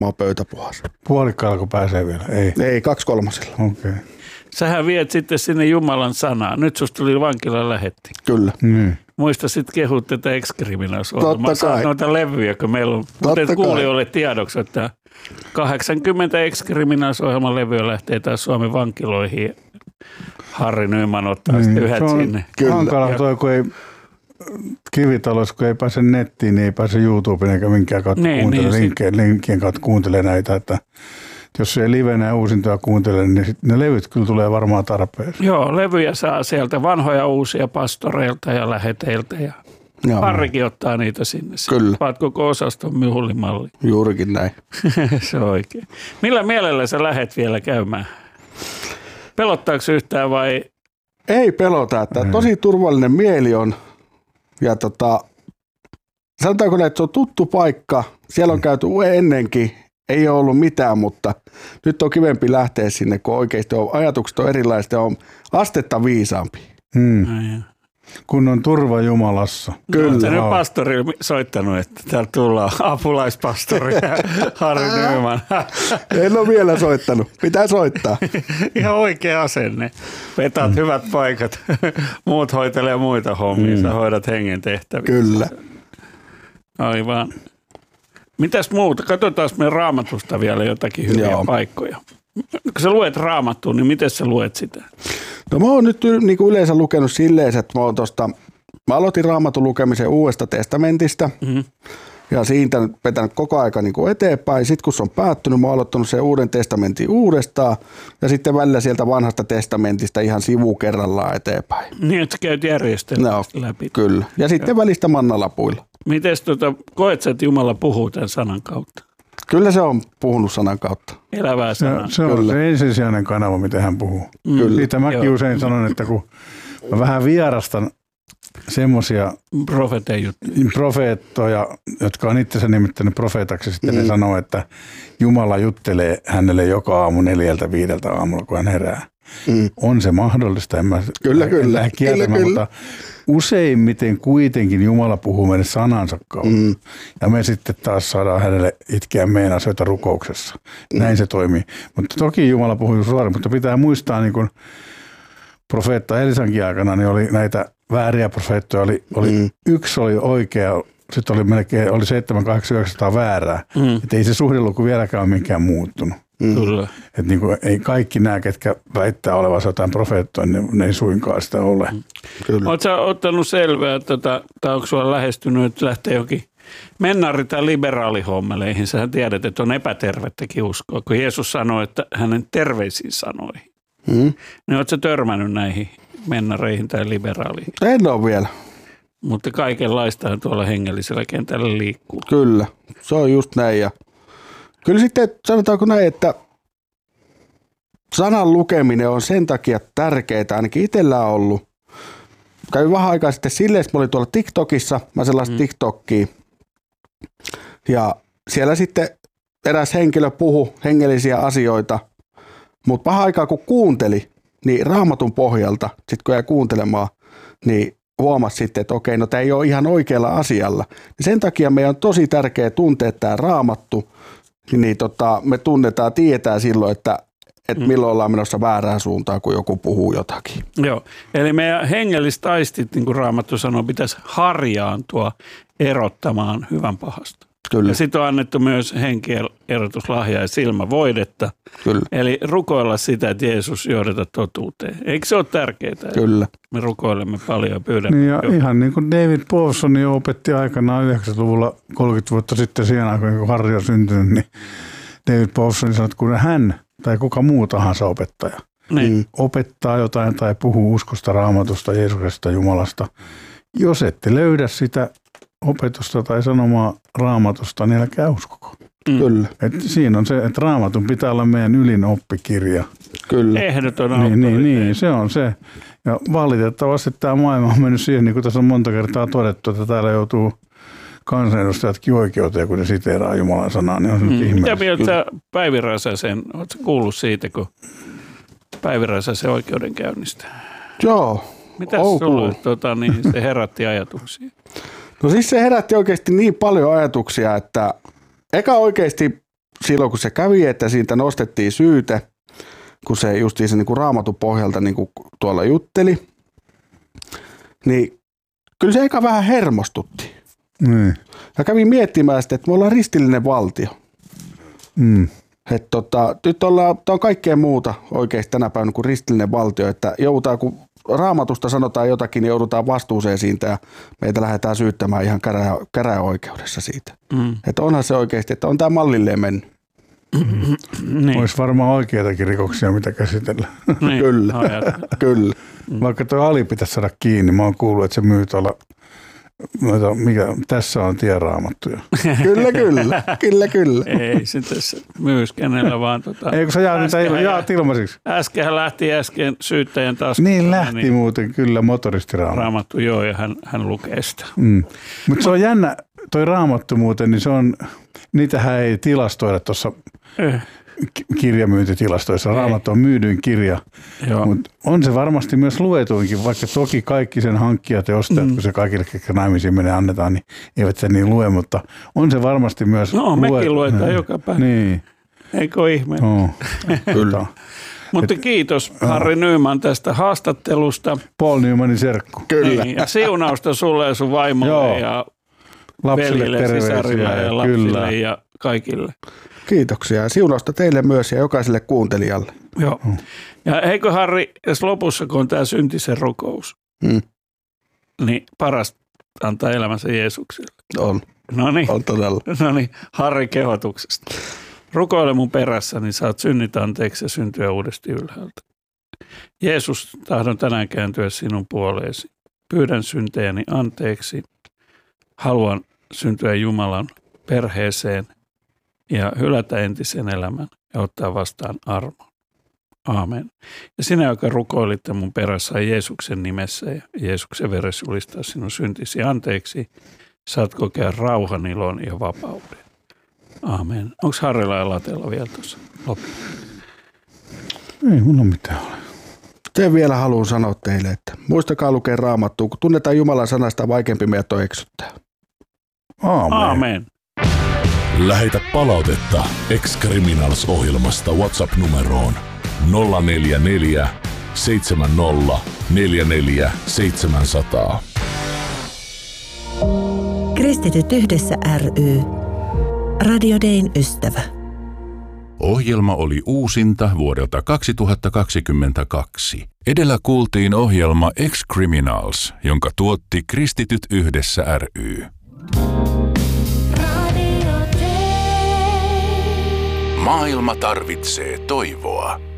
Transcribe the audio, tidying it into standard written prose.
mä oon pöytäpuhas. Puolikkaalla pääsee vielä? Ei 2/3. Okei. Sähän viet sitten sinne Jumalan sanaa. Nyt susta tuli vankilaan lähetti. Kyllä. Muista sitten kehut tätä ekskriminausohjelmaa. Totta kai. Noita levyjä, kun meillä on. Mutta kuulijoille tiedoksi, että 80 ekskriminausohjelman levyä lähtee taas Suomen vankiloihin. Harri Nyman ottaa sitten yhdet sinne. Hankala toi, kun ei Kivitalossa, kun ei pääse nettiin, niin ei pääse YouTubeen eikä minkään kautta linkkien kautta kuuntele näitä. Että jos ei livenä ja uusintoja kuuntele, niin ne levyt kyllä tulee varmaan tarpeeseen. Joo, levyjä saa sieltä vanhoja uusia pastoreilta ja läheteiltä ja Harrikin ottaa niitä sinne. Kyllä. Vaat koko osaston myhulimalli. Juurikin näin. Se on oikein. Millä mielellä sä lähet vielä käymään? Pelottaako yhtään vai? Ei pelota, että tosi turvallinen mieli on. Ja sanotaanko näin, että se on tuttu paikka. Siellä on käyty ennenkin. Ei ole ollut mitään, mutta nyt on kivempi lähteä sinne, kun oikeasti ajatukset on erilaiset ja on astetta viisaampi. Kun on turva Jumalassa. Kyllä. Oletko nyt pastori soittanut, että täällä tullaan apulaispastori Harri Nyman? En ole vielä soittanut. Pitää soittaa. Ihan oikea asenne. Vetat hyvät paikat. Muut hoitelee muita hommia. Sä hoidat hengen tehtäviä. Kyllä. Aivan. Mitäs muuta? Katsotaan meidän Raamatusta vielä jotakin hyviä paikkoja. Kun sä luet Raamattua, niin miten sä luet sitä? No mä oon nyt niin kuin yleensä lukenut silleen, että mä aloitin Raamatun lukemisen Uudesta testamentista ja siitä vetänyt koko aika niin kuin eteenpäin. Sitten kun se on päättynyt, mä oon aloittanut sen Uuden testamentin uudestaan ja sitten välillä sieltä Vanhasta testamentista ihan sivu kerrallaan eteenpäin. Niin, että sä käyt järjestelmästä läpi. Kyllä. Ja sitten välistä mannalapuilla. Mites koet sä, että Jumala puhuu tämän sanan kautta? Kyllä se on puhunut sanan kautta. Elävää sanaa. Se on se ensisijainen kanava, miten hän puhuu. Kyllä. Siitä mäkin usein sanon, että kun mä vähän vierastan semmoisia profeettoja, jotka on itsensä nimittänyt profeetaksi, sitten ne sanoo, että Jumala juttelee hänelle joka aamu 4-5 aamulla, kun hän herää. On se mahdollista, en mä kyllä. Mutta useimmiten kuitenkin Jumala puhuu meille sanansa kautta. Ja me sitten taas saadaan hänelle itkeä meidän asioita rukouksessa. Näin se toimii. Mutta toki Jumala puhuu suoraan, mutta pitää muistaa, niin kuin profeetta Elisankin aikana, niin oli näitä vääriä profeettoja. Yksi oli oikea, sitten oli melkein 7, 8, 900 väärää. Että ei se suhdeluku vieläkään ole minkään muuttunut. Kyllä. Että niin kuin, ei kaikki nämä, ketkä väittää olevansa jotain profeettoa, niin ne ei suinkaan sitä ole. Oletko sä ottanut selvää, tai onko sulla lähestynyt, että lähtee jokin mennari- tai liberaalihommeleihin? Sähän tiedät, että on epätervettäkin uskoa, kun Jeesus sanoi, että hänen terveisiin sanoihin. Niin oletko sä törmännyt näihin mennareihin tai liberaaliin? En ole vielä. Mutta kaikenlaistahan tuolla hengellisellä kentällä liikkuu. Kyllä, se on just näin. Ja kyllä sitten sanotaanko näin, että sanan lukeminen on sen takia tärkeää, ainakin itsellä on ollut. Kävin vähän aikaa sitten silleen, että mä olin tuolla TikTokissa, mä sellaista TikTokia. Ja siellä sitten eräs henkilö puhui hengellisiä asioita, mutta vähän aikaa kun kuunteli, niin Raamatun pohjalta, sitten kun jäi kuuntelemaan, niin huomasi sitten, että okei, no tämä ei ole ihan oikealla asialla. Ja sen takia meidän on tosi tärkeää tuntea tämä Raamattu, niin me tunnetaan, tiedetään silloin, että milloin ollaan menossa väärään suuntaan, kun joku puhuu jotakin. Joo, eli meidän hengelliset aistit, niin kuin Raamattu sanoo, pitäisi harjaantua erottamaan hyvän pahasta. Kyllä. Ja sitten on annettu myös henkierotuslahjaa ja silmävoidetta. Kyllä. Eli rukoilla sitä, että Jeesus johdata totuuteen. Eikö se ole tärkeää? Kyllä. Me rukoilemme paljon ja pyydämme. Niin ja ihan niin kuin David Powson jo opetti aikanaan 90-luvulla 30 vuotta sitten siihen aikaan, kun Harri on syntynyt, niin David Powson sanoi, että kun hän tai kuka muu tahansa opettaja opettaa jotain tai puhuu uskosta, Raamatusta, Jeesuksesta, Jumalasta, jos ette löydä sitä opetusta tai sanomaa Raamatusta, niin älkää uskoko. Kyllä. Et siinä on se, että Raamatun pitää olla meidän ylin oppikirja. Kyllä. Ehdoton niin, se on se. Ja valitettavasti tämä maailma on mennyt siihen, niin kuin tässä on monta kertaa todettu, että täällä joutuu kansanedustajatkin oikeuteen, kun ne siteeraa Jumalan sanaa, niin on se nyt ihmeellistä. Mitä mieltä Päivi Räsäsen, oletko kuullut siitä, kun Päivi Räsäsen oikeudenkäynnistä? Joo. Mitäs sulle se herätti ajatuksia? No siis se herätti oikeasti niin paljon ajatuksia, että eka oikeasti silloin kun se kävi, että siitä nostettiin syyte, kun se justiin se niin kuin Raamatun pohjalta niin kuin tuolla jutteli, niin kyllä se eka vähän hermostutti. Ja kävin miettimään sitä, että me ollaan ristillinen valtio. Että nyt on kaikkea muuta oikeasti tänä päivänä kuin ristillinen valtio, että joudutaan, kun Raamatusta sanotaan jotakin, niin joudutaan vastuuseen siitä ja meitä lähdetään syyttämään ihan käräjäoikeudessa siitä. Että onhan se oikeasti, että on tämä mallilleen mennyt. Niin. Olisi varmaan oikeitakin rikoksia, mitä käsitellä. Niin. Kyllä. Vaikka tuo Ali pitäisi saada kiinni. Mä oon kuullut, että se myy tuolla, tässä on tieraamattuja. Kyllä. Ei se tässä myys kenellä vaan. Ei kun sä jaat ilmaisiksi. Äsken lähti syyttäjän taskusta. Niin lähti muuten kyllä motoristiraamattu. Raamattu, joo, ja hän lukee sitä. Mutta se on jännä, toi Raamattu muuten, niin se on, niitähän ei tilastoida tuossa kirjamyyntitilastoissa. Raamattu on myydyin kirja, mutta on se varmasti myös luetuinkin, vaikka toki kaikki sen hankkijat ja ostajat, kun se kaikille, ketkä naimisiin menee annetaan, niin eivät sen niin lue, mutta on se varmasti myös mekin luetaan joka päivä. Niin. Eikö ihme? Kyllä. Mutta kiitos Harri Nyman tästä haastattelusta. Paul Nymanin serkku. Kyllä. Niin, ja siunausta sulle ja sun vaimolle ja veljille, sisarille ja lapsille ja kaikille. Kiitoksia ja siunausta teille myös ja jokaiselle kuuntelijalle. Joo. Ja eikö Harri, jos lopussa kun on tämä syntisen rukous, niin paras antaa elämänsä Jeesukselle. On. On todella. No niin, Harri kehotuksesta. Rukoile mun perässä, niin saat synnit anteeksi ja syntyä uudesti ylhäältä. Jeesus, tahdon tänään kääntyä sinun puoleesi. Pyydän syntejäni anteeksi. Haluan syntyä Jumalan perheeseen ja hylätä entisen elämän ja ottaa vastaan armon. Aamen. Ja sinä, joka rukoilitte mun perässä Jeesuksen nimessä ja Jeesuksen veressä julistaa sinun syntisi anteeksi, saat kokea rauhan, ilon ja vapauden. Aamen. Onko Harrilla ja Latella vielä tuossa loppuun? Ei mulla mitään ole. Sen vielä haluan sanoa teille, että muistakaa lukea Raamattua, kun tunnetaan Jumalan sanasta, vaikeampi meidät on eksyttää. Aamen. Lähetä palautetta Ex-Criminals-ohjelmasta WhatsApp-numeroon 044 70 44 700. Kristityt yhdessä ry. Radio Dayn ystävä. Ohjelma oli uusinta vuodelta 2022. Edellä kuultiin ohjelma Ex-Criminals, jonka tuotti Kristityt yhdessä ry. Maailma tarvitsee toivoa.